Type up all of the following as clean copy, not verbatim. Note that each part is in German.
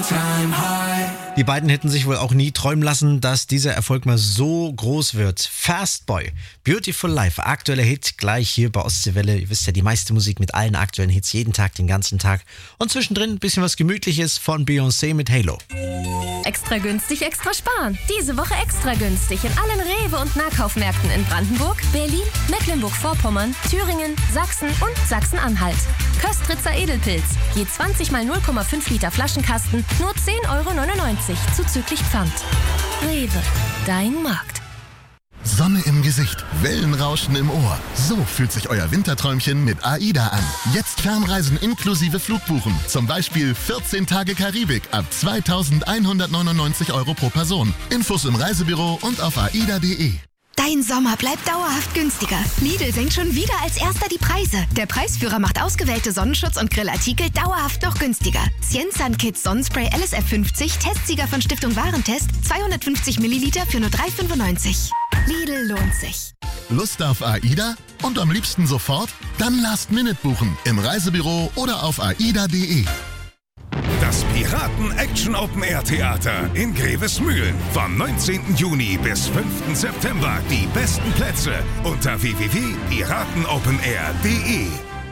Die beiden hätten sich wohl auch nie träumen lassen, dass dieser Erfolg mal so groß wird. Fastboy, Beautiful Life, aktueller Hit, gleich hier bei Ostseewelle. Ihr wisst ja, die meiste Musik mit allen aktuellen Hits, jeden Tag, den ganzen Tag. Und zwischendrin ein bisschen was Gemütliches von Beyoncé mit Halo. Extra günstig, extra sparen. Diese Woche extra günstig in allen Rewe- und Nahkaufmärkten in Brandenburg, Berlin, Mecklenburg-Vorpommern, Thüringen, Sachsen und Sachsen-Anhalt. Köstritzer Edelpilz, je 20 mal 0,5 Liter Flaschenkasten, nur 10,99 € zuzüglich Pfand. Rewe, dein Markt. Sonne im Gesicht, Wellenrauschen im Ohr. So fühlt sich euer Winterträumchen mit AIDA an. Jetzt Fernreisen inklusive Flugbuchen. Zum Beispiel 14 Tage Karibik ab 2.199 € pro Person. Infos im Reisebüro und auf aida.de. Dein Sommer bleibt dauerhaft günstiger. Lidl senkt schon wieder als erster die Preise. Der Preisführer macht ausgewählte Sonnenschutz- und Grillartikel dauerhaft noch günstiger. Cienzan Kids Sonnenspray LSF 50, Testsieger von Stiftung Warentest, 250 Milliliter für nur 3,95 €. Lidl lohnt sich. Lust auf AIDA? Und am liebsten sofort? Dann Last Minute buchen. Im Reisebüro oder auf aida.de. Das Piraten-Action-Open-Air-Theater in Grevesmühlen. Vom 19. Juni bis 5. September. Die besten Plätze unter www.piratenopenair.de.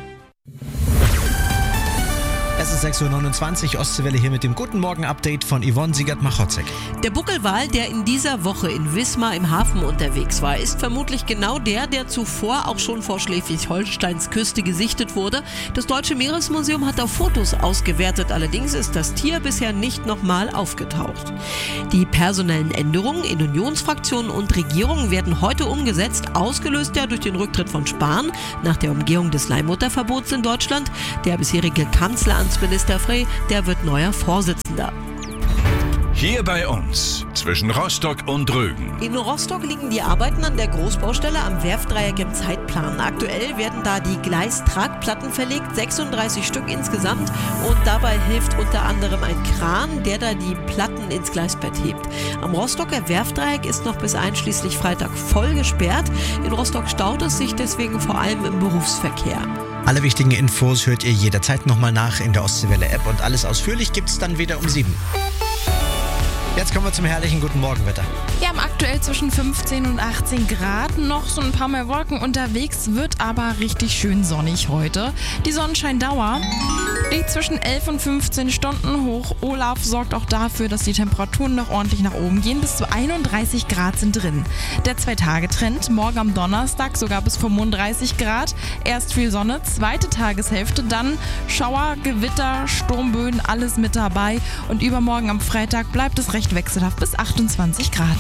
Es ist 6.29 Uhr, Ostseewelle hier mit dem Guten Morgen-Update von Yvonne Siegert-Machotzek. Der Buckelwal, der in dieser Woche in Wismar im Hafen unterwegs war, ist vermutlich genau der zuvor auch schon vor Schleswig-Holsteins Küste gesichtet wurde. Das Deutsche Meeresmuseum hat auf Fotos ausgewertet, allerdings ist das Tier bisher nicht nochmal aufgetaucht. Die personellen Änderungen in Unionsfraktionen und Regierungen werden heute umgesetzt, ausgelöst ja durch den Rücktritt von Spahn nach der Umgehung des Leihmutterverbots in Deutschland. Der bisherige Kanzleramtsminister Frey, der wird neuer Vorsitzender. Hier bei uns, zwischen Rostock und Rügen. In Rostock liegen die Arbeiten an der Großbaustelle am Werftdreieck im Zeitplan. Aktuell werden da die Gleistragplatten verlegt, 36 Stück insgesamt. Und dabei hilft unter anderem ein Kran, der da die Platten ins Gleisbett hebt. Am Rostocker Werftdreieck ist noch bis einschließlich Freitag voll gesperrt. In Rostock staut es sich deswegen vor allem im Berufsverkehr. Alle wichtigen Infos hört ihr jederzeit nochmal nach in der Ostseewelle-App und alles ausführlich gibt's dann wieder um 7. Jetzt kommen wir zum herrlichen Guten Morgenwetter. Wir haben aktuell zwischen 15 und 18 Grad, noch so ein paar mehr Wolken unterwegs, wird aber richtig schön sonnig heute. Die Sonnenscheindauer liegt zwischen 11 und 15 Stunden hoch. Olaf sorgt auch dafür, dass die Temperaturen noch ordentlich nach oben gehen. Bis zu 31 Grad sind drin. Der 2-Tage-Trend, morgen am Donnerstag sogar bis 35 Grad. Erst viel Sonne, zweite Tageshälfte, dann Schauer, Gewitter, Sturmböen, alles mit dabei. Und übermorgen am Freitag bleibt es recht wechselhaft bis 28 Grad.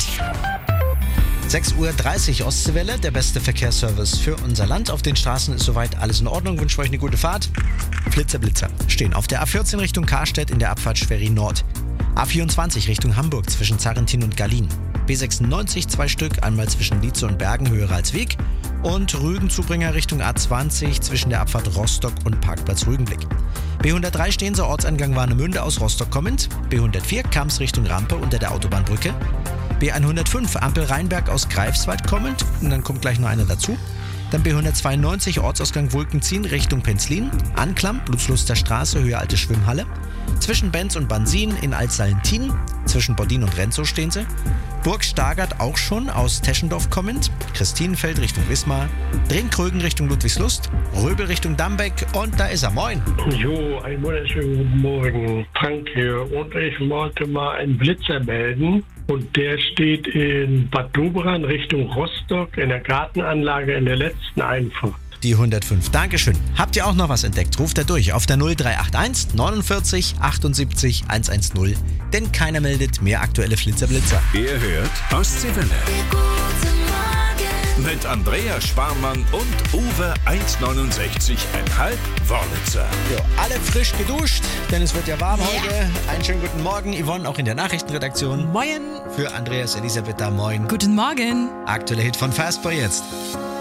6.30 Uhr Ostseewelle, der beste Verkehrsservice für unser Land. Auf den Straßen ist soweit alles in Ordnung. Wünsche euch eine gute Fahrt. Blitzer stehen auf der A14 Richtung Karstedt in der Abfahrt Schwerin Nord. A24 Richtung Hamburg zwischen Zarrentin und Gallien. B96 2 Stück, einmal zwischen Lietze und Bergen, höher als Weg. Und Rügen-Zubringer Richtung A20 zwischen der Abfahrt Rostock und Parkplatz Rügenblick. B103 stehen zur Ortsangang Warnemünde aus Rostock kommend. B104 Kamms Richtung Rampe unter der Autobahnbrücke. B105 Ampel Rheinberg aus Greifswald kommend. Und dann kommt gleich noch eine dazu. Dann B192 Ortsausgang Wulkenziehen Richtung Penzlin. Anklam, Blutsluster Straße, Höhe Alte Schwimmhalle. Zwischen Benz und Bansin in Altsallentin. Zwischen Bodin und Renzow stehen sie. Burg Stargard auch schon aus Teschendorf kommend. Christinenfeld Richtung Wismar. Drenkrögen Richtung Ludwigslust. Röbel Richtung Dambeck. Und da ist er. Moin. Jo, einen wunderschönen guten Morgen. Frank hier. Und ich wollte mal einen Blitzer melden. Und der steht in Bad Doberan Richtung Rostock in der Gartenanlage in der letzten Einfahrt. Die 105. Dankeschön. Habt ihr auch noch was entdeckt? Ruft er durch auf der 0381 49 78 110. Denn keiner meldet mehr aktuelle Flitzer-Blitzer. Ihr hört Ostseewelle. Mit Andreas Sparmann und Uwe 1,69,5 Wörlitzer. Jo, alle frisch geduscht, denn es wird ja warm heute. Einen schönen guten Morgen. Yvonne auch in der Nachrichtenredaktion. Moin. Für Andreas Elisabeth da, moin. Guten Morgen. Aktueller Hit von Fastboy jetzt.